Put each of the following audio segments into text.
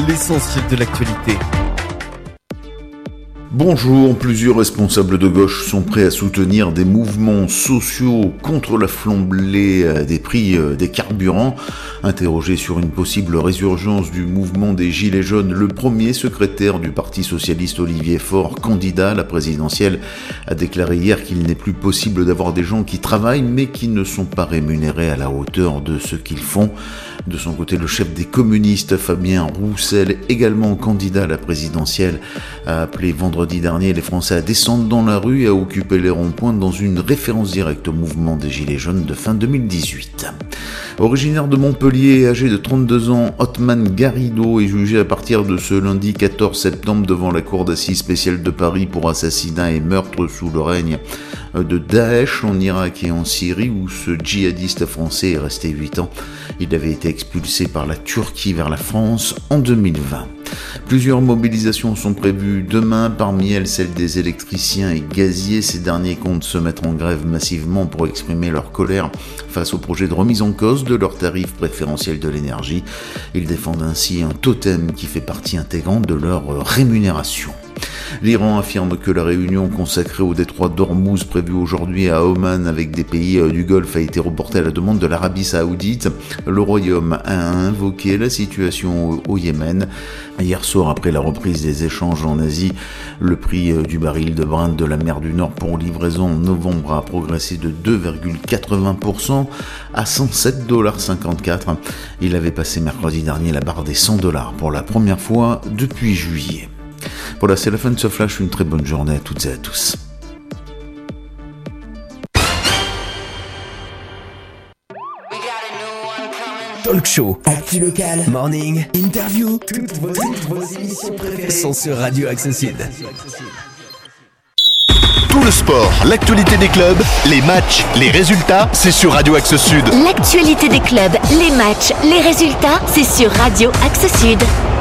l'essentiel de l'actualité. Bonjour, plusieurs responsables de gauche sont prêts à soutenir des mouvements sociaux contre la flambée des prix des carburants. Interrogé sur une possible résurgence du mouvement des Gilets jaunes, le premier secrétaire du Parti socialiste Olivier Faure, candidat à la présidentielle, a déclaré hier qu'il n'est plus possible d'avoir des gens qui travaillent mais qui ne sont pas rémunérés à la hauteur de ce qu'ils font. De son côté, le chef des communistes, Fabien Roussel, également candidat à la présidentielle, a appelé vendredi dernier les Français à descendre dans la rue et à occuper les ronds-points dans une référence directe au mouvement des Gilets jaunes de fin 2018. Originaire de Montpellier, âgé de 32 ans, Othman Garrido est jugé à partir de ce lundi 14 septembre devant la cour d'assises spéciale de Paris pour assassinat et meurtre sous le règne de Daesh en Irak et en Syrie, où ce djihadiste français est resté 8 ans. Il avait été expulsé par la Turquie vers la France en 2020. Plusieurs mobilisations sont prévues demain, parmi elles celle des électriciens et gaziers. Ces derniers comptent se mettre en grève massivement pour exprimer leur colère face au projet de remise en cause de leurs tarifs préférentiels de l'énergie. Ils défendent ainsi un totem qui fait partie intégrante de leur rémunération. L'Iran affirme que la réunion consacrée au détroit d'Ormuz prévue aujourd'hui à Oman avec des pays du Golfe a été reportée à la demande de l'Arabie Saoudite. Le Royaume a invoqué la situation au Yémen. Hier soir, après la reprise des échanges en Asie, le prix du baril de Brent de la mer du Nord pour livraison en novembre a progressé de 2,80% à 107,54$. Il avait passé mercredi dernier la barre des $100 pour la première fois depuis juillet. Voilà, c'est la fin de ce flash. Une très bonne journée à toutes et à tous. Talk show, actu local, morning, interview, toutes vos émissions préférées sont sur Radio Axe Sud. Tout le sport, l'actualité des clubs, les matchs, les résultats, c'est sur Radio Axe Sud. L'actualité des clubs, les matchs, les résultats, c'est sur Radio Axe Sud.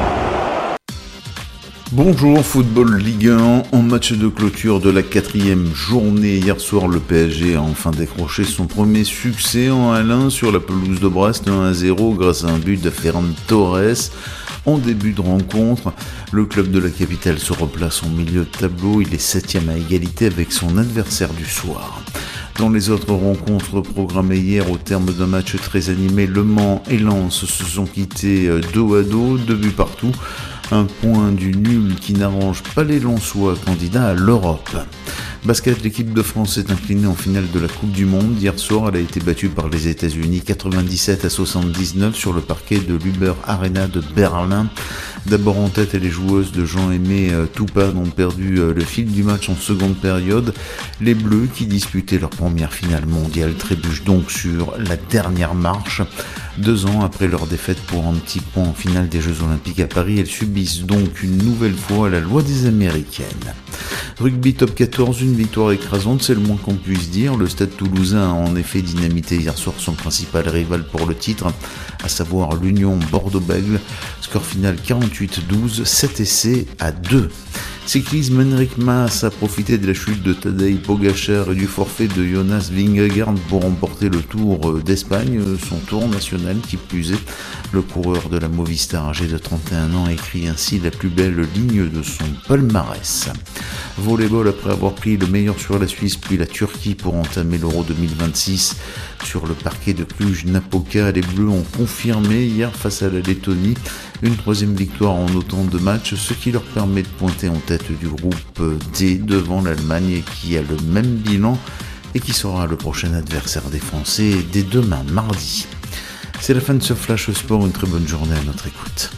Bonjour, football Ligue 1, en match de clôture de la 4e journée. Hier soir, le PSG a enfin décroché son premier succès en 1-1 sur la pelouse de Brest, 1-0 grâce à un but de Ferran Torres. En début de rencontre, le club de la capitale se replace en milieu de tableau. Il est 7e à égalité avec son adversaire du soir. Dans les autres rencontres programmées hier au terme d'un match très animé, Le Mans et Lens se sont quittés dos à dos, 2 buts partout. Un point du nul qui n'arrange pas les Lensois candidats à l'Europe. Basket, l'équipe de France s'est inclinée en finale de la Coupe du Monde. Hier soir, elle a été battue par les États-Unis 97-79 sur le parquet de l'Uber Arena de Berlin. D'abord en tête, les joueuses de Jean-Aimé Toupane ont perdu le fil du match en seconde période. Les Bleus, qui disputaient leur première finale mondiale, trébuchent donc sur la dernière marche. 2 ans après leur défaite pour un petit point en finale des Jeux Olympiques à Paris, elles subissent donc une nouvelle fois la loi des Américaines. Rugby top 14, une victoire écrasante, c'est le moins qu'on puisse dire. Le Stade Toulousain a en effet dynamité hier soir son principal rival pour le titre, à savoir l'Union Bordeaux-Bègles. Score final 48-12, 7 essais à 2. Cyclisme, Henrik Mas a profité de la chute de Tadej Pogačar et du forfait de Jonas Vingegaard pour remporter le Tour d'Espagne, son tour national qui plus est. Le coureur de la Movistar âgé de 31 ans écrit ainsi la plus belle ligne de son palmarès. Volleyball, après avoir pris le meilleur sur la Suisse puis la Turquie pour entamer l'Euro 2026 sur le parquet de Cluj-Napoca, les Bleus ont confirmé hier face à la Lettonie une 3e victoire en autant de matchs, ce qui leur permet de pointer en tête du groupe D devant l'Allemagne qui a le même bilan et qui sera le prochain adversaire des Français dès demain mardi. C'est la fin de ce Flash Sport, une très bonne journée à notre écoute.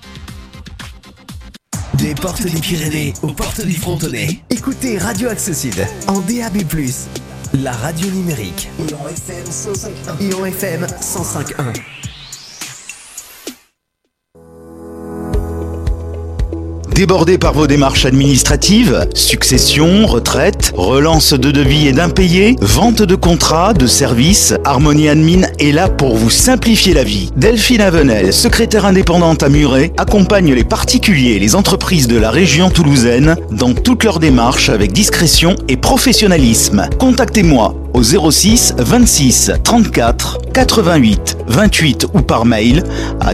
Des portes des Pyrénées aux portes du Frontonnet. Écoutez Radio Axe Sud en DAB+, la radio numérique et en FM 105.1. Débordé par vos démarches administratives, succession, retraite, relance de devis et d'impayés, vente de contrats, de services, Harmonie Admin est là pour vous simplifier la vie. Delphine Avenel, secrétaire indépendante à Muret, accompagne les particuliers et les entreprises de la région toulousaine dans toutes leurs démarches avec discrétion et professionnalisme. Contactez-moi au 06 26 34 88 28 ou par mail à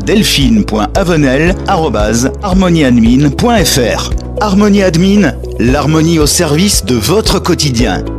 delphine.avenel@harmonieadmin.fr. Harmonie Admin, l'harmonie au service de votre quotidien.